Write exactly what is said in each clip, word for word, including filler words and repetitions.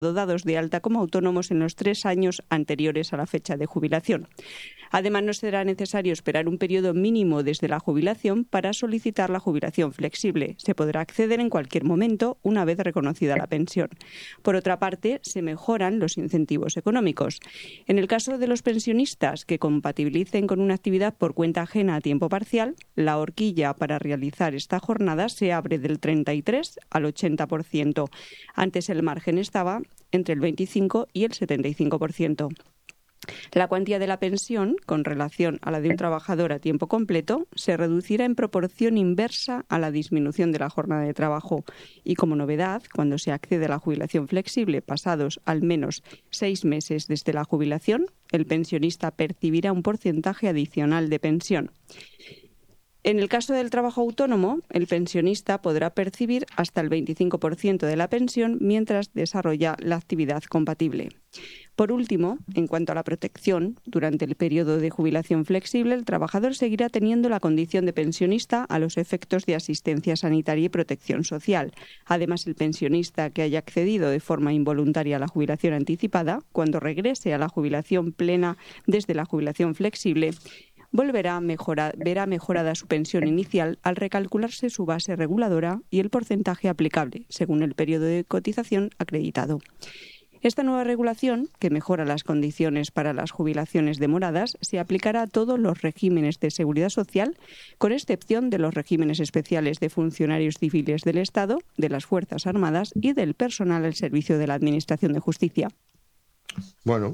dados de alta como autónomos en los tres años anteriores a la fecha de jubilación. Además, no será necesario esperar un periodo mínimo desde la jubilación para solicitar la jubilación flexible. Se podrá acceder en cualquier momento una vez reconocida la pensión. Por otra parte, se mejoran los incentivos económicos. En el caso de los pensionistas que compatibilicen con una actividad por cuenta ajena a tiempo parcial, la horquilla para realizar esta jornada se abre del treinta y tres al ochenta por ciento. Antes el margen estaba entre el veinticinco y el setenta y cinco por ciento. La cuantía de la pensión, con relación a la de un trabajador a tiempo completo, se reducirá en proporción inversa a la disminución de la jornada de trabajo. Y como novedad, cuando se accede a la jubilación flexible pasados al menos seis meses desde la jubilación, el pensionista percibirá un porcentaje adicional de pensión. En el caso del trabajo autónomo, el pensionista podrá percibir hasta el veinticinco por ciento de la pensión mientras desarrolla la actividad compatible. Por último, en cuanto a la protección, durante el periodo de jubilación flexible, el trabajador seguirá teniendo la condición de pensionista a los efectos de asistencia sanitaria y protección social. Además, el pensionista que haya accedido de forma involuntaria a la jubilación anticipada, cuando regrese a la jubilación plena desde la jubilación flexible, volverá a mejorar, verá mejorada su pensión inicial al recalcularse su base reguladora y el porcentaje aplicable, según el periodo de cotización acreditado. Esta nueva regulación, que mejora las condiciones para las jubilaciones demoradas, se aplicará a todos los regímenes de seguridad social, con excepción de los regímenes especiales de funcionarios civiles del Estado, de las Fuerzas Armadas y del personal al servicio de la Administración de Justicia. Bueno,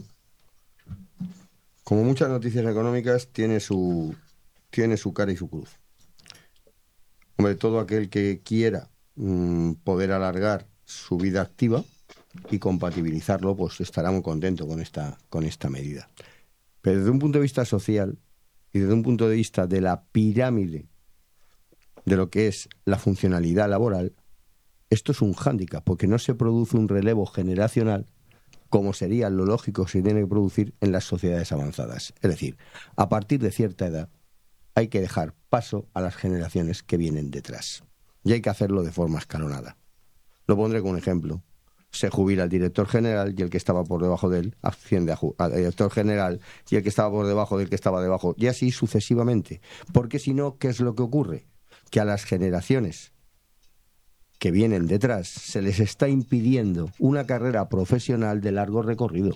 como muchas noticias económicas, tiene su, tiene su cara y su cruz. Hombre, todo aquel que quiera mmm, poder alargar su vida activa y compatibilizarlo, pues estará muy contento con esta, con esta medida. Pero desde un punto de vista social y desde un punto de vista de la pirámide de lo que es la funcionalidad laboral, esto es un hándicap, porque no se produce un relevo generacional como sería lo lógico que se tiene que producir en las sociedades avanzadas. Es decir, a partir de cierta edad hay que dejar paso a las generaciones que vienen detrás. Y hay que hacerlo de forma escalonada. Lo pondré con un ejemplo. Se jubila el director general y el que estaba por debajo de él asciende al director general y el que estaba por debajo del que estaba debajo, y así sucesivamente. Porque si no, ¿qué es lo que ocurre? Que a las generaciones que vienen detrás se les está impidiendo una carrera profesional de largo recorrido.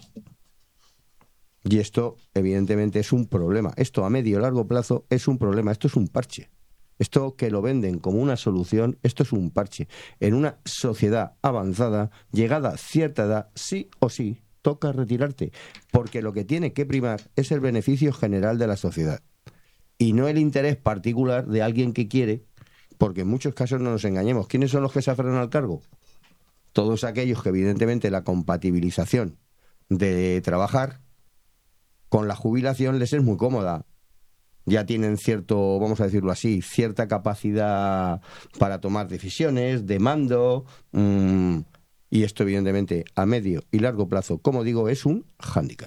Y esto, evidentemente, es un problema. Esto a medio y largo plazo es un problema. Esto es un parche. Esto que lo venden como una solución, esto es un parche. En una sociedad avanzada, llegada a cierta edad, sí o sí, toca retirarte. Porque lo que tiene que primar es el beneficio general de la sociedad. Y no el interés particular de alguien que quiere, porque en muchos casos no nos engañemos. ¿Quiénes son los que se aferran al cargo? Todos aquellos que evidentemente la compatibilización de trabajar con la jubilación les es muy cómoda. Ya tienen cierto, vamos a decirlo así, cierta capacidad para tomar decisiones, de mando, mmm, y esto evidentemente a medio y largo plazo, como digo, es un hándicap.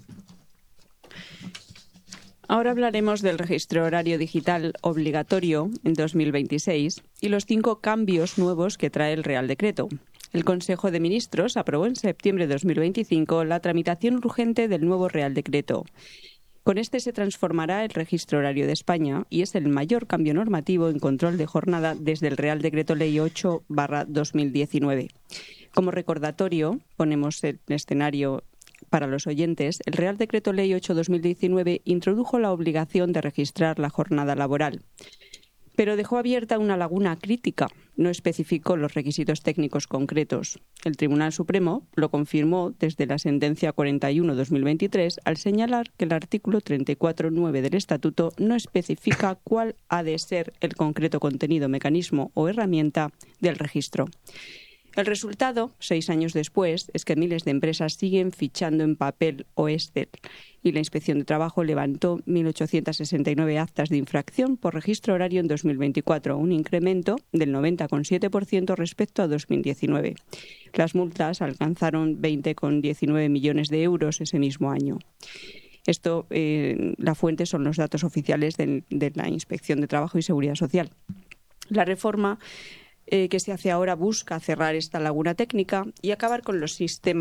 Ahora hablaremos del registro horario digital obligatorio en dos mil veintiséis y los cinco cambios nuevos que trae el Real Decreto. El Consejo de Ministros aprobó en septiembre de dos mil veinticinco la tramitación urgente del nuevo Real Decreto. Con este se transformará el Registro Horario de España y es el mayor cambio normativo en control de jornada desde el Real Decreto Ley ocho barra dos mil diecinueve. Como recordatorio, ponemos el escenario para los oyentes. El Real Decreto Ley ocho barra dos mil diecinueve introdujo la obligación de registrar la jornada laboral, pero dejó abierta una laguna crítica. No especificó los requisitos técnicos concretos. El Tribunal Supremo lo confirmó desde la sentencia cuarenta y uno barra dos mil veintitrés al señalar que el artículo treinta y cuatro punto nueve del Estatuto no especifica cuál ha de ser el concreto contenido, mecanismo o herramienta del registro. El resultado, seis años después, es que miles de empresas siguen fichando en papel o Excel y la Inspección de Trabajo levantó mil ochocientas sesenta y nueve actas de infracción por registro horario en dos mil veinticuatro, un incremento del noventa coma siete por ciento respecto a dos mil diecinueve. Las multas alcanzaron veinte coma diecinueve millones de euros ese mismo año. Esto, eh, la fuente son los datos oficiales de, de la Inspección de Trabajo y Seguridad Social. La reforma eh, que se hace ahora busca cerrar esta laguna técnica y acabar con los sistemas